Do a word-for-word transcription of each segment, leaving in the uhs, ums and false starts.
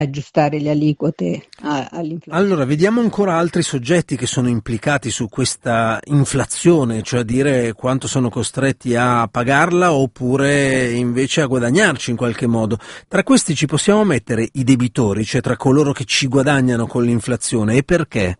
aggiustare le aliquote a, all'inflazione. Allora, vediamo ancora altri soggetti che sono implicati su questa inflazione, cioè a dire quanto sono costretti a pagarla oppure invece a guadagnarci in qualche modo. Tra questi ci possiamo mettere i debitori, cioè tra coloro che ci guadagnano con l'inflazione, e perché?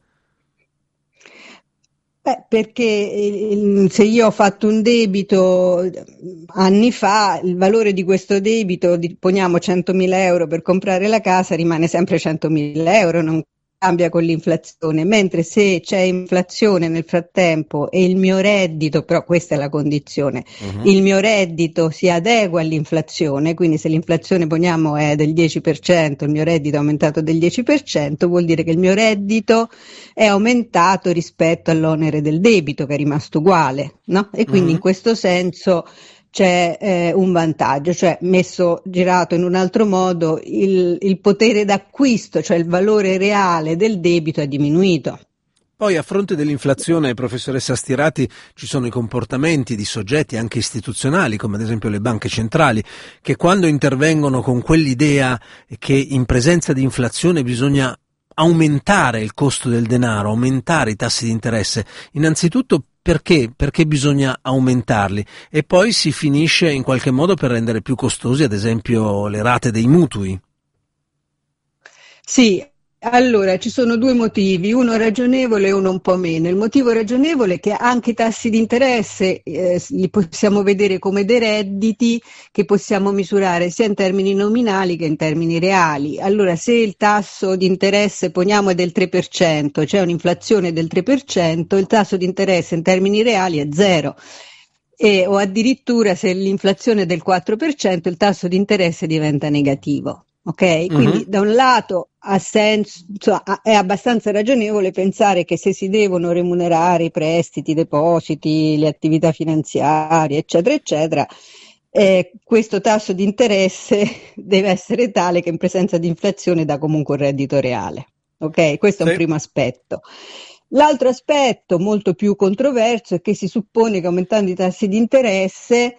Beh, perché se io ho fatto un debito anni fa, il valore di questo debito, poniamo centomila euro per comprare la casa, rimane sempre centomila euro, non cambia con l'inflazione, mentre se c'è inflazione nel frattempo e il mio reddito, però questa è la condizione, uh-huh. il mio reddito si adegua all'inflazione, quindi se l'inflazione poniamo è del dieci per cento, il mio reddito è aumentato del dieci per cento, vuol dire che il mio reddito è aumentato rispetto all'onere del debito che è rimasto uguale, no? E quindi uh-huh. in questo senso c'è eh, un vantaggio, cioè messo girato in un altro modo il, il potere d'acquisto, cioè il valore reale del debito è diminuito. Poi a fronte dell'inflazione, professoressa Stirati, ci sono i comportamenti di soggetti anche istituzionali, come ad esempio le banche centrali, che quando intervengono con quell'idea che in presenza di inflazione bisogna aumentare il costo del denaro, aumentare i tassi di interesse, innanzitutto perché? Perché bisogna aumentarli e poi si finisce in qualche modo per rendere più costosi ad esempio le rate dei mutui. Sì, allora ci sono due motivi, uno ragionevole e uno un po' meno. Il motivo ragionevole è che anche i tassi di interesse eh, li possiamo vedere come dei redditi che possiamo misurare sia in termini nominali che in termini reali. Allora se il tasso di interesse poniamo è del tre per cento, c'è un'inflazione del tre per cento, il tasso di interesse in termini reali è zero. E, o addirittura se l'inflazione è del quattro per cento il tasso di interesse diventa negativo. Ok, quindi uh-huh. da un lato ha senso, è abbastanza ragionevole pensare che se si devono remunerare i prestiti, i depositi, le attività finanziarie, eccetera, eccetera, eh, questo tasso di interesse deve essere tale che in presenza di inflazione dà comunque un reddito reale. Ok, questo sì. è un primo aspetto. L'altro aspetto molto più controverso è che si suppone che aumentando i tassi di interesse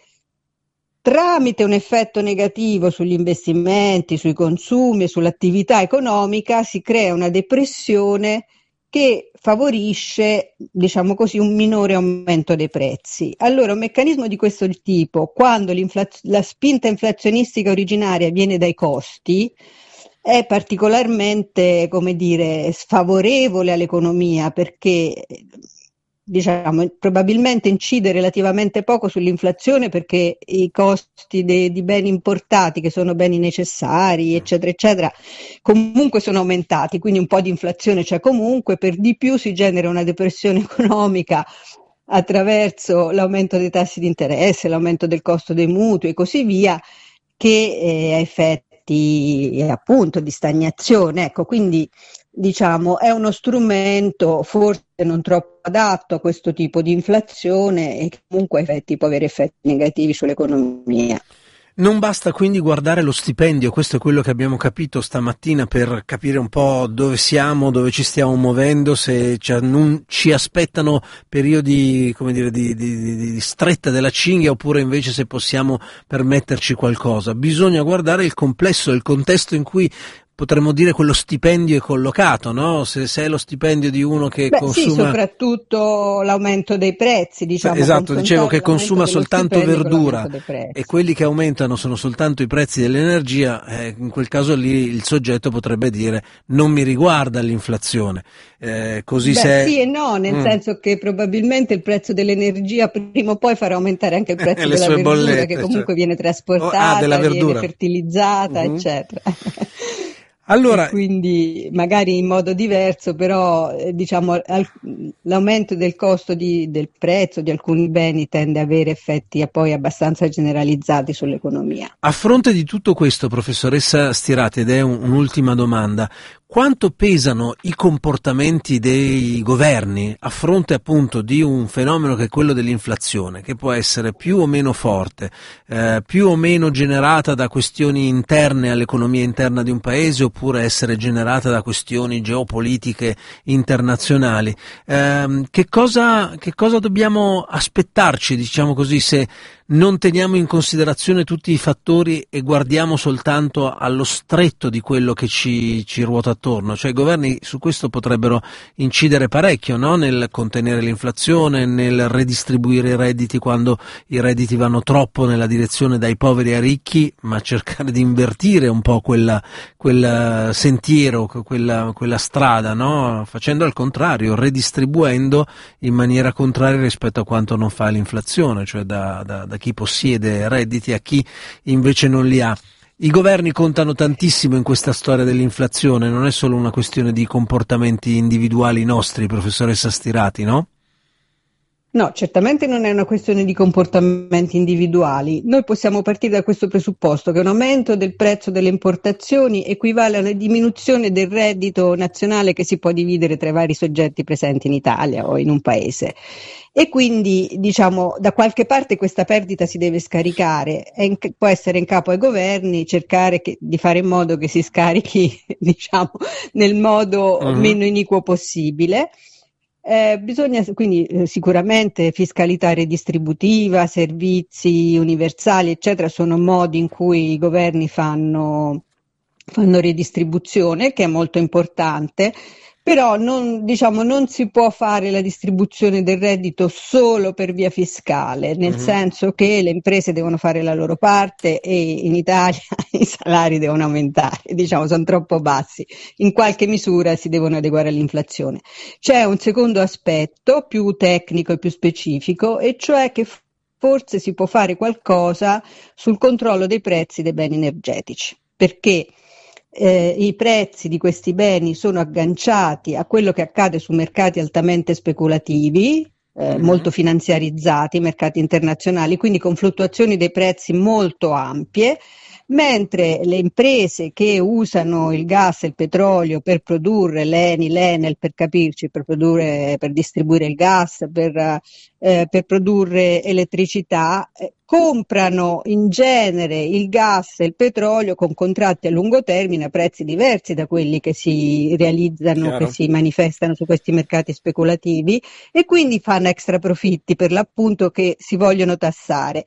tramite un effetto negativo sugli investimenti, sui consumi e sull'attività economica si crea una depressione che favorisce, diciamo così, un minore aumento dei prezzi. Allora, un meccanismo di questo tipo, quando la spinta inflazionistica originaria viene dai costi, è particolarmente, come dire, sfavorevole all'economia perché diciamo, probabilmente incide relativamente poco sull'inflazione perché i costi de, di beni importati, che sono beni necessari, eccetera, eccetera, comunque sono aumentati, quindi un po' di inflazione c'è comunque, per di più si genera una depressione economica attraverso l'aumento dei tassi di interesse, l'aumento del costo dei mutui e così via, che eh, ha effetti eh, appunto di stagnazione. Ecco, quindi diciamo è uno strumento forse non troppo adatto a questo tipo di inflazione e che comunque effetti, può avere effetti negativi sull'economia. Non basta quindi guardare lo stipendio, questo è quello che abbiamo capito stamattina, per capire un po' dove siamo, dove ci stiamo muovendo, se ci, non, ci aspettano periodi, come dire, di, di, di stretta della cinghia oppure invece se possiamo permetterci qualcosa. Bisogna guardare il complesso, il contesto in cui potremmo dire quello stipendio è collocato, no? Se, se è lo stipendio di uno che Beh, consuma... Sì, soprattutto l'aumento dei prezzi, diciamo. Esatto, dicevo che consuma soltanto verdura e quelli che aumentano sono soltanto i prezzi dell'energia, eh, in quel caso lì il soggetto potrebbe dire non mi riguarda l'inflazione. Eh, così Beh, se... sì e no, nel mm. senso che probabilmente il prezzo dell'energia prima o poi farà aumentare anche il prezzo della verdura, bollette, che comunque cioè... viene trasportata, oh, ah, viene fertilizzata, mm-hmm. eccetera. Allora, e quindi magari in modo diverso, però eh, diciamo al, l'aumento del costo di, del prezzo di alcuni beni tende ad avere effetti poi abbastanza generalizzati sull'economia. A fronte di tutto questo, professoressa Stirati, ed è un, un'ultima domanda, quanto pesano i comportamenti dei governi a fronte appunto di un fenomeno che è quello dell'inflazione, che può essere più o meno forte, eh, più o meno generata da questioni interne all'economia interna di un paese oppure essere generata da questioni geopolitiche internazionali? Eh, che cosa, che cosa dobbiamo aspettarci, diciamo così, se non teniamo in considerazione tutti i fattori e guardiamo soltanto allo stretto di quello che ci, ci ruota attorno. Cioè i governi su questo potrebbero incidere parecchio, no? Nel contenere l'inflazione, nel redistribuire i redditi quando i redditi vanno troppo nella direzione dai poveri ai ricchi, ma cercare di invertire un po' quella, quel sentiero, quella, quella strada, no? Facendo al contrario, redistribuendo in maniera contraria rispetto a quanto non fa l'inflazione, cioè da, da, da chi possiede redditi a chi invece non li ha. I governi contano tantissimo in questa storia dell'inflazione, non è solo una questione di comportamenti individuali nostri, professoressa Stirati, no? No, certamente non è una questione di comportamenti individuali. Noi possiamo partire da questo presupposto che un aumento del prezzo delle importazioni equivale a una diminuzione del reddito nazionale che si può dividere tra i vari soggetti presenti in Italia o in un paese. E quindi, diciamo, da qualche parte questa perdita si deve scaricare, è in, può essere in capo ai governi, cercare che, di fare in modo che si scarichi, diciamo, nel modo uh-huh. meno iniquo possibile. Eh, bisogna quindi eh, sicuramente fiscalità redistributiva, servizi universali, eccetera, sono modi in cui i governi fanno, fanno redistribuzione, che è molto importante. Però non, diciamo, non si può fare la distribuzione del reddito solo per via fiscale, nel uh-huh. senso che le imprese devono fare la loro parte e in Italia i salari devono aumentare, diciamo, sono troppo bassi, in qualche misura si devono adeguare all'inflazione. C'è un secondo aspetto più tecnico e più specifico, e cioè che forse si può fare qualcosa sul controllo dei prezzi dei beni energetici, perché Eh, i prezzi di questi beni sono agganciati a quello che accade su mercati altamente speculativi, eh, mm-hmm. molto finanziarizzati, mercati internazionali, quindi con fluttuazioni dei prezzi molto ampie, mentre le imprese che usano il gas e il petrolio per produrre, l'Eni, l'Enel per capirci, per produrre, per distribuire il gas, per, eh, per produrre elettricità, eh, comprano in genere il gas e il petrolio con contratti a lungo termine a prezzi diversi da quelli che si realizzano, Chiaro. Che si manifestano su questi mercati speculativi, e quindi fanno extra profitti per l'appunto che si vogliono tassare.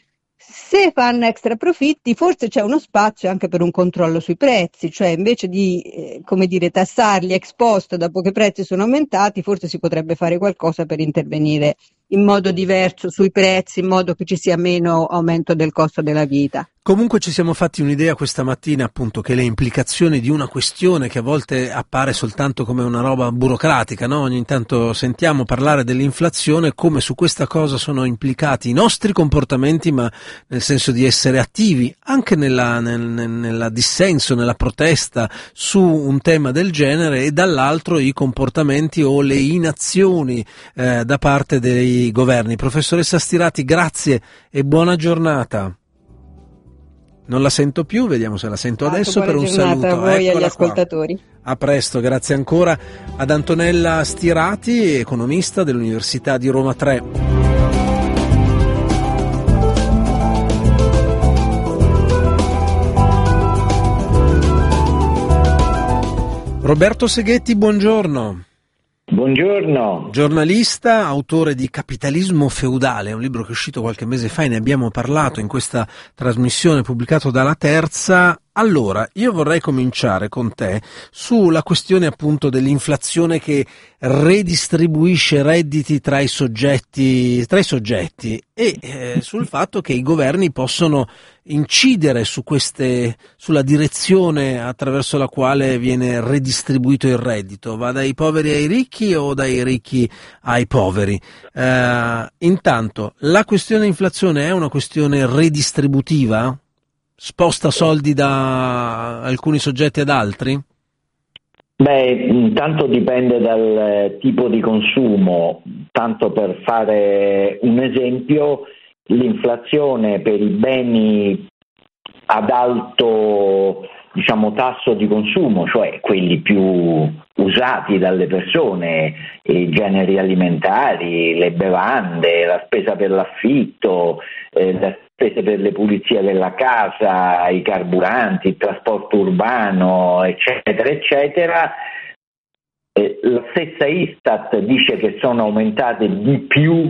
Se fanno extra profitti, forse c'è uno spazio anche per un controllo sui prezzi, cioè invece di eh, come dire, tassarli ex post dopo che i prezzi sono aumentati, forse si potrebbe fare qualcosa per intervenire in modo diverso sui prezzi, in modo che ci sia meno aumento del costo della vita. Comunque ci siamo fatti un'idea questa mattina, appunto, che le implicazioni di una questione che a volte appare soltanto come una roba burocratica, no? Ogni tanto sentiamo parlare dell'inflazione, come su questa cosa sono implicati i nostri comportamenti, ma nel senso di essere attivi anche nella, nel, nella dissenso, nella protesta su un tema del genere, e dall'altro i comportamenti o le inazioni eh, da parte dei governi. Professoressa Stirati, grazie e buona giornata. Non la sento più, vediamo se la sento Tanto adesso per un saluto. A voi e agli Eccola ascoltatori. Qua. A presto, grazie ancora ad Antonella Stirati, economista dell'Università di Roma tre. Roberto Seghetti, buongiorno. Buongiorno. Giornalista, autore di Capitalismo feudale, un libro che è uscito qualche mese fa e ne abbiamo parlato in questa trasmissione, pubblicato dalla Terza. Allora, io vorrei cominciare con te sulla questione appunto dell'inflazione che redistribuisce redditi tra i soggetti, tra i soggetti e eh, sul fatto che i governi possono incidere su queste, sulla direzione attraverso la quale viene redistribuito il reddito. Va dai poveri ai ricchi o dai ricchi ai poveri? Eh, intanto, la questione inflazione è una questione redistributiva? Sposta soldi da alcuni soggetti ad altri? Beh, intanto dipende dal tipo di consumo. Tanto per fare un esempio, l'inflazione per i beni ad alto, diciamo, tasso di consumo, cioè quelli più usati dalle persone, i generi alimentari, le bevande, la spesa per l'affitto, eh, la spese per le pulizie della casa, i carburanti, il trasporto urbano, eccetera, eccetera. Eh, la stessa Istat dice che sono aumentate di più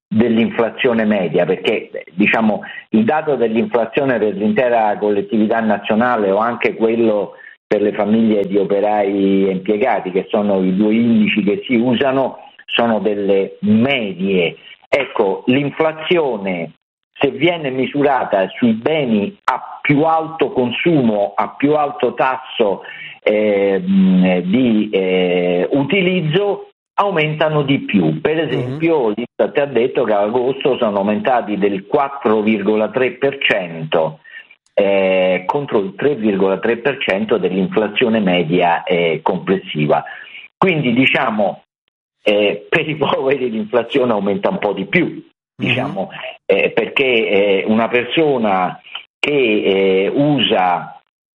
dell'inflazione media, perché diciamo il dato dell'inflazione per l'intera collettività nazionale o anche quello per le famiglie di operai e impiegati, che sono i due indici che si usano, sono delle medie. Ecco, l'inflazione, se viene misurata sui beni a più alto consumo, a più alto tasso eh, di eh, utilizzo, aumentano di più. Per esempio, mm-hmm. l'Istat ha detto che ad agosto sono aumentati del quattro virgola tre per cento eh, contro il tre virgola tre per cento dell'inflazione media eh, complessiva. Quindi diciamo eh, per i poveri l'inflazione aumenta un po' di più, diciamo, mm-hmm. eh, perché eh, una persona che eh, usa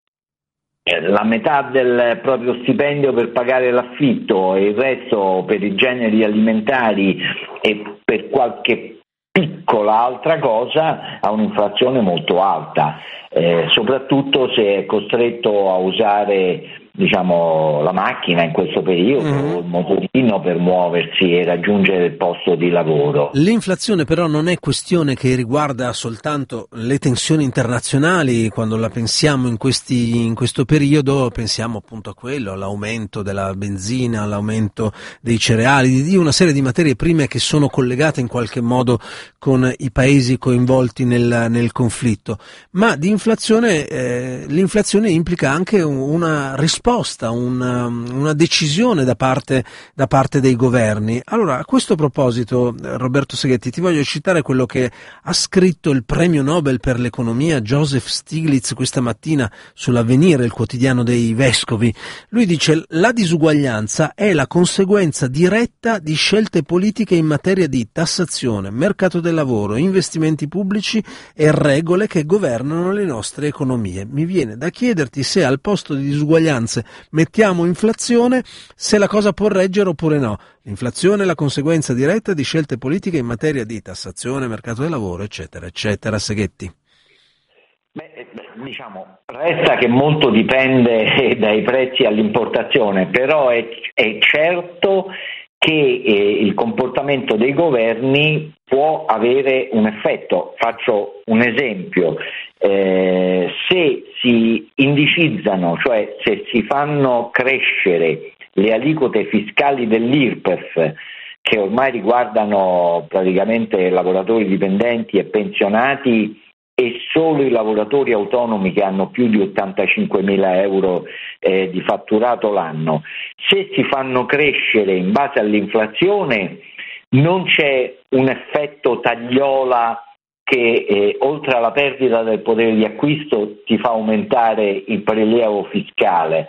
la metà del proprio stipendio per pagare l'affitto e il resto per i generi alimentari e per qualche piccola altra cosa, ha un'inflazione molto alta, eh, soprattutto se è costretto a usare diciamo la macchina in questo periodo, mm-hmm. o il motorino per muoversi e raggiungere il posto di lavoro. L'inflazione però non è questione che riguarda soltanto le tensioni internazionali. Quando la pensiamo in questi in questo periodo pensiamo appunto a quello, all'aumento della benzina, all'aumento dei cereali, di una serie di materie prime che sono collegate in qualche modo con i paesi coinvolti nel, nel conflitto. Ma di inflazione, eh, l'inflazione implica anche una risposta, una, una decisione da parte, da parte dei governi. Allora, a questo proposito, Roberto Seghetti, ti voglio citare quello che ha scritto il premio Nobel per l'economia Joseph Stiglitz questa mattina sull'Avvenire, il quotidiano dei vescovi. Lui dice: la disuguaglianza è la conseguenza diretta di scelte politiche in materia di tassazione, mercato del lavoro, investimenti pubblici e regole che governano le nostre economie. Mi viene da chiederti se al posto di disuguaglianze mettiamo inflazione, se la cosa può reggere oppure no. L'inflazione è la conseguenza diretta di scelte politiche in materia di tassazione, mercato del lavoro, eccetera, eccetera. Seghetti. Beh, diciamo, resta che molto dipende dai prezzi all'importazione, però è, è certo che eh, il comportamento dei governi può avere un effetto. Faccio un esempio: eh, se si indicizzano, cioè se si fanno crescere le aliquote fiscali dell'I R P E F, che ormai riguardano praticamente lavoratori dipendenti e pensionati e solo i lavoratori autonomi che hanno più di ottantacinquemila euro eh, di fatturato l'anno, se si fanno crescere in base all'inflazione non c'è un effetto tagliola che eh, oltre alla perdita del potere di acquisto ti fa aumentare il prelievo fiscale,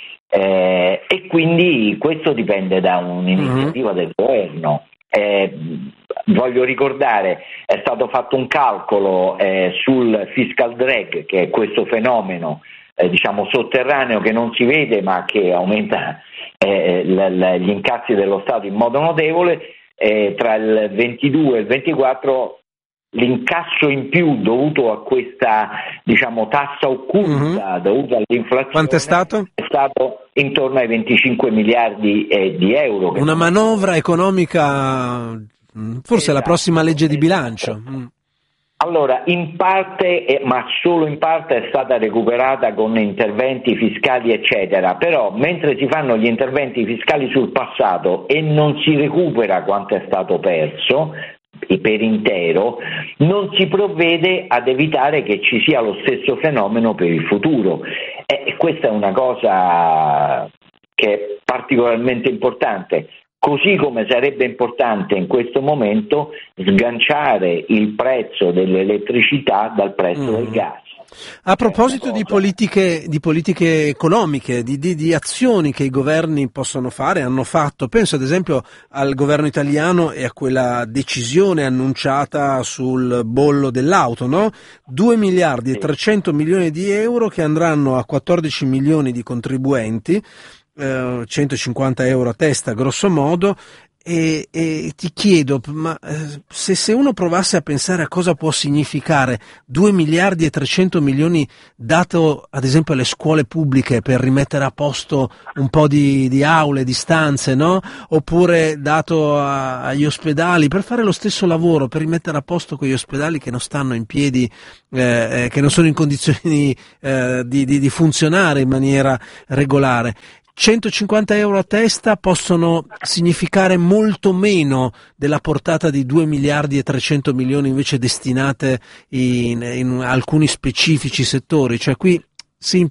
eh, e quindi questo dipende da un'iniziativa mm-hmm. del governo. Eh, voglio ricordare, è stato fatto un calcolo eh, sul fiscal drag, che è questo fenomeno eh, diciamo sotterraneo che non si vede ma che aumenta eh, l- l- gli incassi dello Stato in modo notevole. Eh, tra il ventidue e il ventiquattro l'incasso in più dovuto a questa diciamo tassa occulta mm-hmm. dovuta all'inflazione, quanto è stato? È stato intorno ai venticinque miliardi eh, di euro. Una manovra economica, forse esatto, la prossima legge di bilancio. Mm. Allora, in parte, eh, ma solo in parte, è stata recuperata con interventi fiscali eccetera, però mentre si fanno gli interventi fiscali sul passato e non si recupera quanto è stato perso per intero, non si provvede ad evitare che ci sia lo stesso fenomeno per il futuro, e questa è una cosa che è particolarmente importante. Così come sarebbe importante in questo momento sganciare il prezzo dell'elettricità dal prezzo mm. del gas. A proposito di politiche, di politiche economiche, di, di, di azioni che i governi possono fare, hanno fatto, penso ad esempio al governo italiano e a quella decisione annunciata sul bollo dell'auto, no? due miliardi e trecento milioni di euro che andranno a quattordici milioni di contribuenti, centocinquanta euro a testa grosso modo, E, e ti chiedo, ma se, se uno provasse a pensare a cosa può significare due miliardi e trecento milioni dato ad esempio alle scuole pubbliche per rimettere a posto un po' di, di aule, di stanze, no? Oppure dato a, agli ospedali per fare lo stesso lavoro, per rimettere a posto quegli ospedali che non stanno in piedi, eh, che non sono in condizioni eh, di, di, di funzionare in maniera regolare. centocinquanta euro a testa possono significare molto meno della portata di due miliardi e trecento milioni invece destinate in, in alcuni specifici settori, cioè qui si,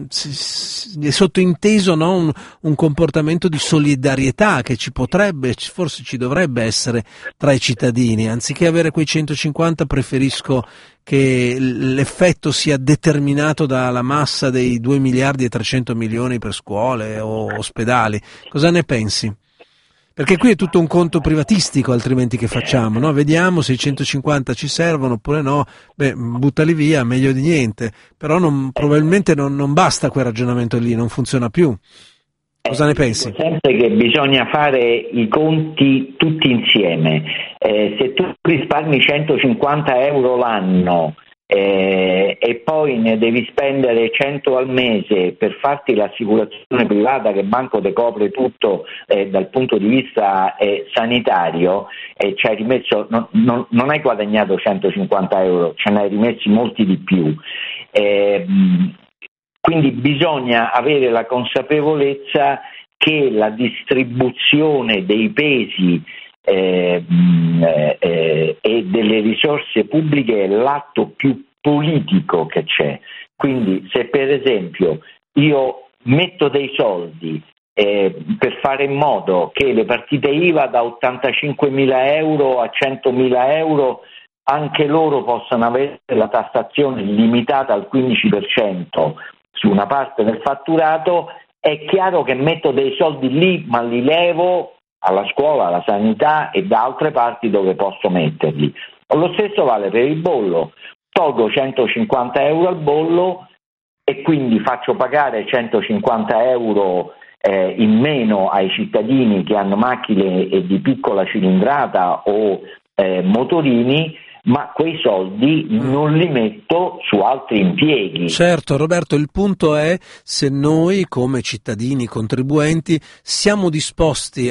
si, è sottointeso, no? un, un comportamento di solidarietà che ci potrebbe, forse ci dovrebbe essere tra i cittadini. Anziché avere quei centocinquanta preferisco che l'effetto sia determinato dalla massa dei due miliardi e trecento milioni per scuole o ospedali. Cosa ne pensi? Perché qui è tutto un conto privatistico altrimenti che facciamo, no? Vediamo se i centocinquanta ci servono oppure no, beh, buttali via, meglio di niente, però non, probabilmente non, non basta quel ragionamento lì, non funziona più. Cosa ne pensi? Dico sempre che bisogna fare i conti tutti insieme. Eh, se tu risparmi centocinquanta euro l'anno eh, e poi ne devi spendere cento al mese per farti l'assicurazione privata che banco te copre tutto eh, dal punto di vista eh, sanitario, e ci hai rimesso, non, non, non hai guadagnato centocinquanta euro, ce ne hai rimessi molti di più. Eh, Quindi bisogna avere la consapevolezza che la distribuzione dei pesi eh, eh, e delle risorse pubbliche è l'atto più politico che c'è. Quindi se per esempio io metto dei soldi eh, per fare in modo che le partite I V A da ottantacinquemila euro a centomila euro anche loro possano avere la tassazione limitata al quindici per cento su una parte del fatturato, è chiaro che metto dei soldi lì, ma li levo alla scuola, alla sanità e da altre parti dove posso metterli. Lo stesso vale per il bollo. Tolgo centocinquanta euro al bollo e quindi faccio pagare centocinquanta euro eh, in meno ai cittadini che hanno macchine di piccola cilindrata o eh, motorini, ma quei soldi non li metto su altri impieghi. Certo, Roberto, il punto è se noi come cittadini contribuenti siamo disposti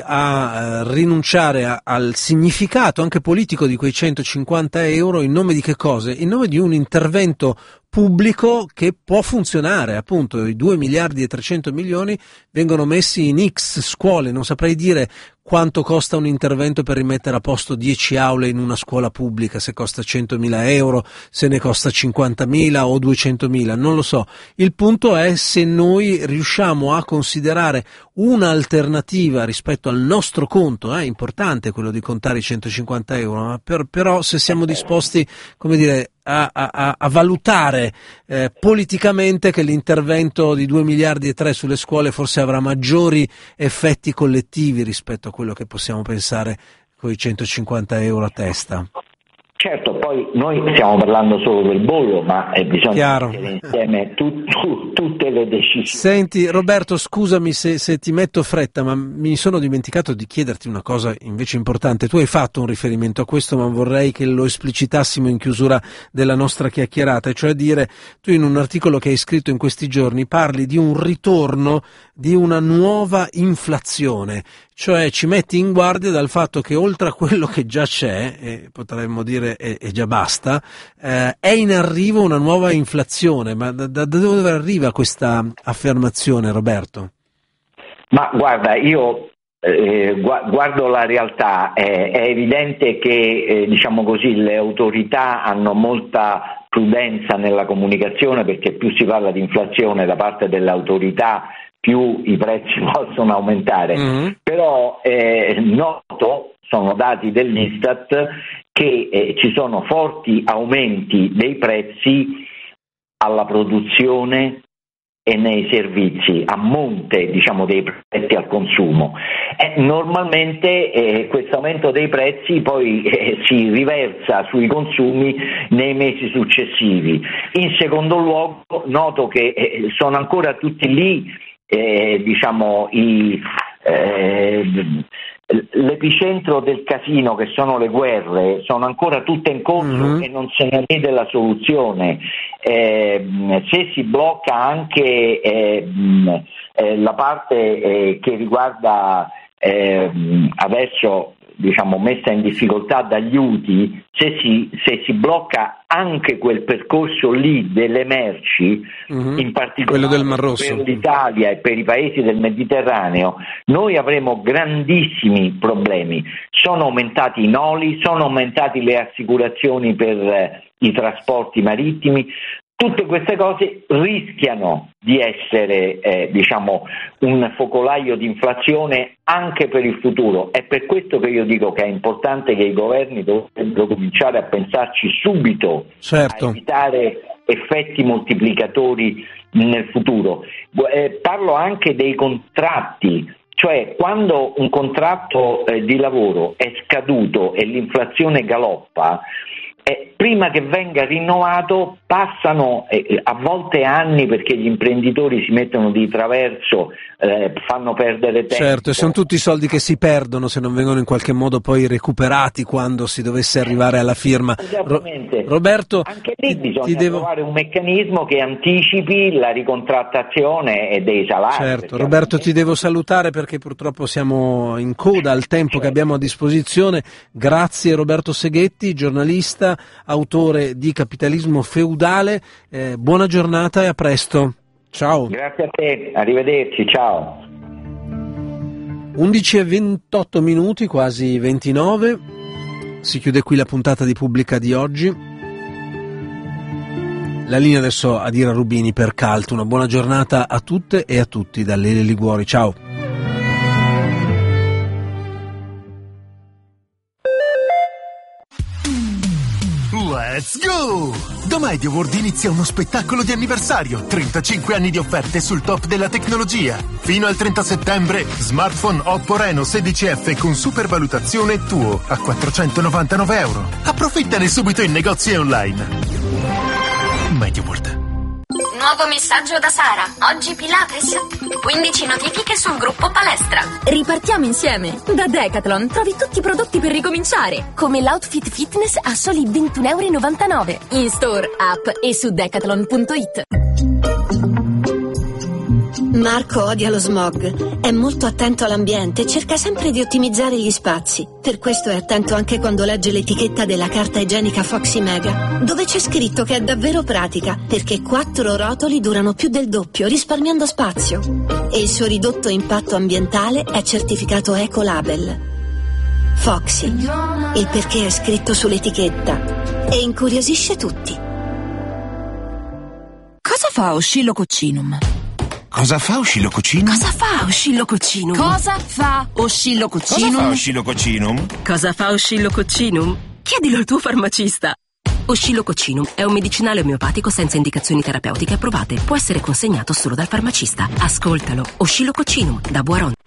a eh, rinunciare a, al significato anche politico di quei centocinquanta euro in nome di che cose? In nome di un intervento pubblico che può funzionare, appunto i due miliardi e trecento milioni vengono messi in X scuole, non saprei dire quanto costa un intervento per rimettere a posto dieci aule in una scuola pubblica, se costa centomila euro, se ne costa cinquantamila o duecentomila, non lo so. Il punto è se noi riusciamo a considerare un'alternativa rispetto al nostro conto, è eh, importante quello di contare i centocinquanta euro, ma per, però se siamo disposti, come dire, A, a, a valutare eh, politicamente che l'intervento di due miliardi e tre sulle scuole forse avrà maggiori effetti collettivi rispetto a quello che possiamo pensare con i centocinquanta euro a testa. Certo, poi noi stiamo parlando solo del bollo, ma eh, bisogna Chiaro. mettere insieme tu, tu, tutte le decisioni. Senti Roberto, scusami se, se ti metto fretta, ma mi sono dimenticato di chiederti una cosa invece importante. Tu hai fatto un riferimento a questo, ma vorrei che lo esplicitassimo in chiusura della nostra chiacchierata, e cioè dire, tu in un articolo che hai scritto in questi giorni parli di un ritorno di una nuova inflazione, cioè ci metti in guardia dal fatto che oltre a quello che già c'è, e potremmo dire e, e già basta, eh, è in arrivo una nuova inflazione. Ma da, da dove arriva questa affermazione, Roberto? Ma guarda, io eh, guardo la realtà, eh, è evidente che eh, diciamo così le autorità hanno molta prudenza nella comunicazione, perché più si parla di inflazione da parte delle autorità più i prezzi possono aumentare. Mm-hmm. Però eh, noto, sono dati dell'Istat, che eh, ci sono forti aumenti dei prezzi alla produzione e nei servizi, a monte diciamo dei prezzi al consumo. Eh, normalmente eh, questo aumento dei prezzi poi eh, si riversa sui consumi nei mesi successivi. In secondo luogo noto che eh, sono ancora tutti lì Eh, diciamo i, eh, l'epicentro del casino, che sono le guerre, sono ancora tutte in corso mm-hmm. e non se ne vede la soluzione. Eh, se si blocca anche eh, eh, la parte eh, che riguarda eh, adesso diciamo messa in difficoltà dagli Houthi, se si, se si blocca anche quel percorso lì delle merci, mm-hmm. in particolare quello del Mar Rosso, per l'Italia e per i paesi del Mediterraneo, noi avremo grandissimi problemi. Sono aumentati i noli, sono aumentati le assicurazioni per eh, i trasporti marittimi. Tutte queste cose rischiano di essere eh, diciamo un focolaio di inflazione anche per il futuro. È per questo che io dico che è importante che i governi dovrebbero cominciare a pensarci subito, certo. a evitare effetti moltiplicatori nel futuro. Eh, parlo anche dei contratti. Cioè, quando un contratto eh, di lavoro è scaduto e l'inflazione galoppa, eh, prima che venga rinnovato passano eh, a volte anni, perché gli imprenditori si mettono di traverso, eh, fanno perdere tempo. Certo, e sono tutti soldi che si perdono se non vengono in qualche modo poi recuperati quando si dovesse arrivare alla firma. Esattamente. Ro- Roberto, anche lì ti, bisogna ti devo... trovare un meccanismo che anticipi la ricontrattazione dei salari. Certo, Roberto, ti devo salutare perché purtroppo siamo in coda al tempo che abbiamo a disposizione. Grazie Roberto Seghetti, giornalista, autore di Capitalismo feudale. Eh, buona giornata e a presto. Ciao. Grazie a te, arrivederci, ciao. undici e ventotto minuti, quasi ventinove. Si chiude qui la puntata di Pubblica di oggi. La linea adesso a Ira Rubini per Cult. Una buona giornata a tutte e a tutti da Lele Liguori. Ciao. Let's go! Da MediaWorld inizia uno spettacolo di anniversario, trentacinque anni di offerte sul top della tecnologia. Fino al trenta settembre, smartphone Oppo Reno sedici F con supervalutazione tuo a quattrocentonovantanove euro. Approfittane subito in negozi e online. MediaWorld. Nuovo messaggio da Sara. Oggi Pilates. quindici notifiche sul gruppo palestra. Ripartiamo insieme. Da Decathlon trovi tutti i prodotti per ricominciare, come l'outfit fitness a soli ventuno e novantanove euro. In store, app e su decathlon punto it. Marco odia lo smog, è molto attento all'ambiente e cerca sempre di ottimizzare gli spazi. Per questo è attento anche quando legge l'etichetta della carta igienica Foxy Mega, dove c'è scritto che è davvero pratica, perché quattro rotoli durano più del doppio, risparmiando spazio. E il suo ridotto impatto ambientale è certificato Ecolabel. Foxy, il perché è scritto sull'etichetta e incuriosisce tutti. Cosa fa Oscillococcinum? Cosa fa Oscillococcinum? Cosa fa Oscillococcinum? Cosa fa Oscillococcinum? Cosa fa Oscillococcinum? Cosa fa Oscillococcinum? Chiedilo al tuo farmacista. Oscillococcinum è un medicinale omeopatico senza indicazioni terapeutiche approvate. Può essere consegnato solo dal farmacista. Ascoltalo. Oscillococcinum da Boiron.